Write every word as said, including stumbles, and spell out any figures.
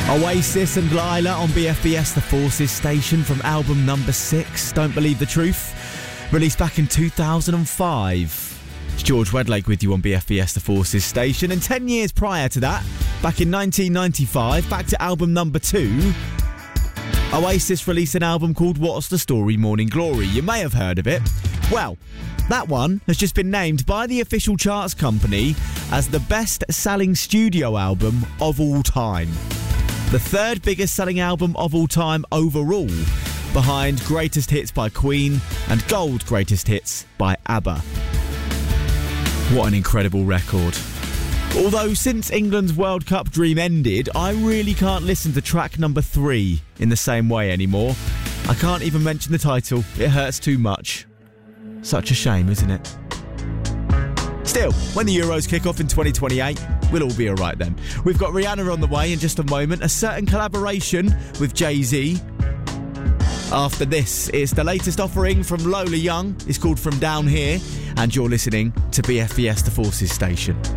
Oasis and Lila on B F B S The Forces station from album number six, Don't Believe the Truth, released back in two thousand five. It's George Wedlake with you on B F B S The Forces station, and ten years prior to that, back in nineteen ninety-five, back to album number two, Oasis released an album called What's the Story Morning Glory. You may have heard of it. Well, that one has just been named by the official charts company as the best-selling studio album of all time. The third biggest selling album of all time overall, behind Greatest Hits by Queen and Gold Greatest Hits by ABBA. What an incredible record. Although since England's World Cup dream ended, I really can't listen to track number three in the same way anymore. I can't even mention the title, it hurts too much. Such a shame, isn't it? Still, when the Euros kick off in twenty twenty-eight, we'll all be alright then. We've got Rihanna on the way in just a moment, a certain collaboration with Jay-Z. After this, it's the latest offering from Lola Young. It's called From Down Here, and you're listening to B F B S The Forces station.